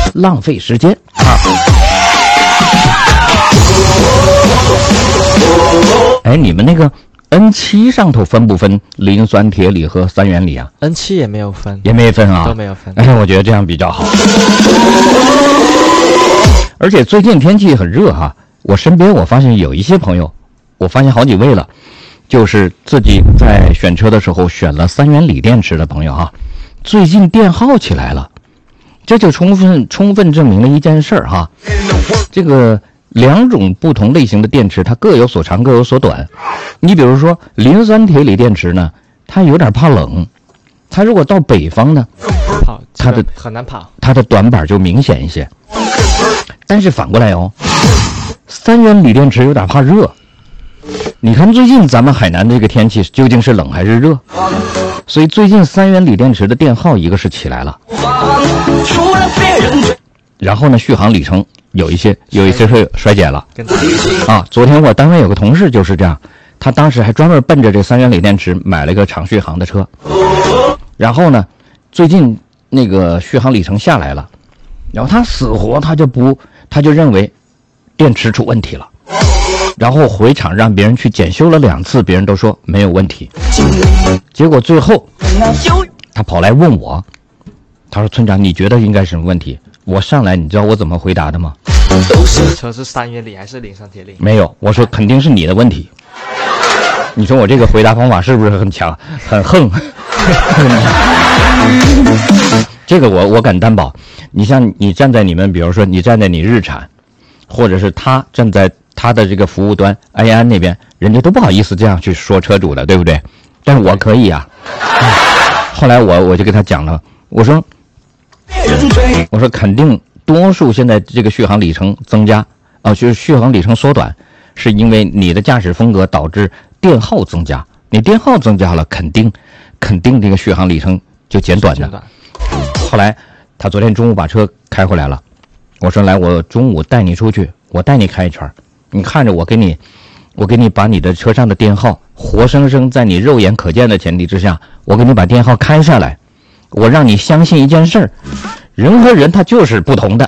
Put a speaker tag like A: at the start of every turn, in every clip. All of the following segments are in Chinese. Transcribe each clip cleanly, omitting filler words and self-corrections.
A: 浪费时间啊。哎，你们那个 N7 上头分不分磷酸铁锂和三元锂啊
B: ？N7 也没有分，
A: 也没分啊，
B: 都没有分。
A: 哎，我觉得这样比较好。而且最近天气很热哈，我身边我发现有一些朋友，我发现好几位了，就是自己在选车的时候选了三元锂电池的朋友哈，最近电耗起来了，这就充分证明了一件事儿哈，这个两种不同类型的电池它各有所长各有所短。你比如说磷酸铁锂电池呢，它有点怕冷，它如果到北方呢，它的
B: 很难跑，
A: 它的短板就明显一些。但是反过来哦，三元锂电池有点怕热。你看最近咱们海南这个天气究竟是冷还是热？所以最近三元锂电池的电耗一个是起来了，然后呢续航里程有一些是衰减了啊。昨天我单位有个同事就是这样，他当时还专门奔着这三元锂电池买了个长续航的车，然后呢最近那个续航里程下来了，然后他死活他就认为电池出问题了，然后回厂让别人去检修了2次，别人都说没有问题。结果最后他跑来问我，他说村长你觉得应该什么问题？我上来你知道我怎么回答的吗？
B: 车是三元锂还是磷酸铁锂？
A: 没有，我说肯定是你的问题。你说我这个回答方法是不是很强很横？这个我敢担保，你像你站在你们，比如说你站在你日产，或者是他站在他的这个服务端安安那边，人家都不好意思这样去说车主的，对不对？但是我可以啊。后来我就跟他讲了，我说肯定多数现在这个续航里程增加就是续航里程缩短，是因为你的驾驶风格导致电耗增加，你电耗增加了，肯定这个续航里程就减短的。后来他昨天中午把车开回来了，我说来，我中午带你出去，我带你开一圈，你看着我给你把你的车上的电耗活生生在你肉眼可见的前提之下，我给你把电耗开下来，我让你相信一件事儿，人和人他就是不同的。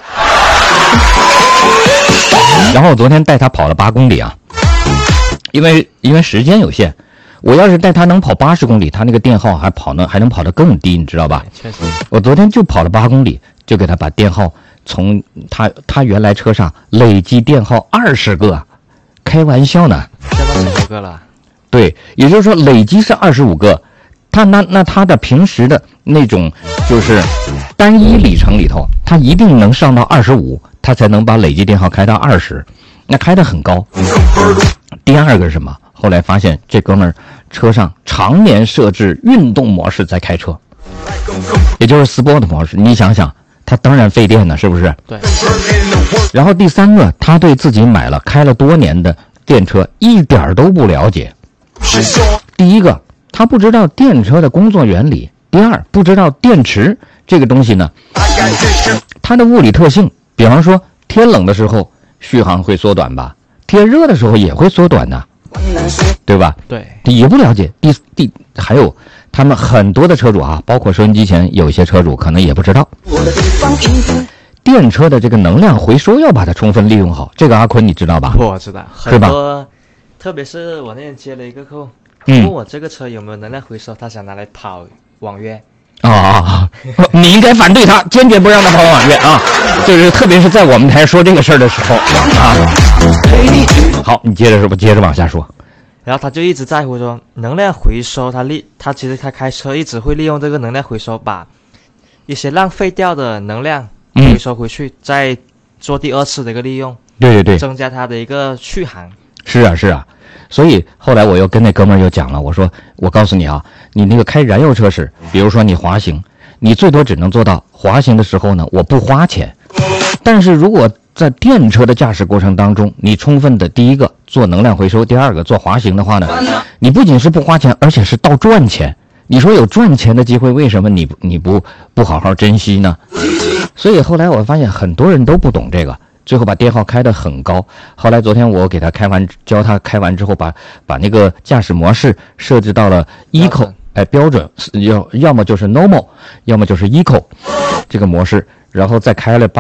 A: 然后我昨天带他跑了8公里啊，因为时间有限，我要是带他能跑80公里，他那个电耗还能跑得更低，你知道吧？
B: 确实，
A: 我昨天就跑了8公里，就给他把电耗从他原来车上累计电耗20个，开玩笑呢。
B: 现在10多个了。
A: 对，也就是说累积是25个，那他的平时的那种就是单一里程里头，他一定能上到25，他才能把累计电耗开到20，那开得很高。第二个是什么？后来发现这哥们儿车上常年设置运动模式在开车，也就是 Sport 模式，你想想他当然费电呢，是不是？
B: 对。
A: 然后第三个，他对自己开了多年的电车一点都不了解。第一个，他不知道电车的工作原理；第二，不知道电池这个东西呢，它的物理特性，比方说天冷的时候续航会缩短吧，天热的时候也会缩短的，对吧？
B: 对，
A: 也不了解。还有他们很多的车主包括收音机前有一些车主可能也不知道，电车的这个能量回收要把它充分利用好，这个阿坤你知道吧？
B: 我知道，
A: 是吧？
B: 特别是我那天接了一个客户，问我这个车有没有能量回收，他想拿来跑网约。你应该反对他，坚决不让他跑网约啊！就是特别是在我们台说这个事儿的时候啊。好，你接着往下说。然后他就一直在乎说能量回收，他其实他开车一直会利用这个能量回收，把一些浪费掉的能量回收回去，再做第2次的一个利用。
A: 对，
B: 增加它的一个续航。是
A: 啊，所以后来我又跟那哥们儿又讲了，我说我告诉你啊，你那个开燃油车时，比如说你滑行，你最多只能做到滑行的时候呢，我不花钱。但是如果在电车的驾驶过程当中，你充分的第一个做能量回收，第二个做滑行的话呢，你不仅是不花钱，而且是倒赚钱。你说有赚钱的机会，为什么你不好好珍惜呢？所以后来我发现很多人都不懂这个，最后把电耗开得很高。后来昨天我给他教他开完之后，把那个驾驶模式设置到了 Eco， 标准，要么就是 Normal， 要么就是 Eco 这个模式，然后再开了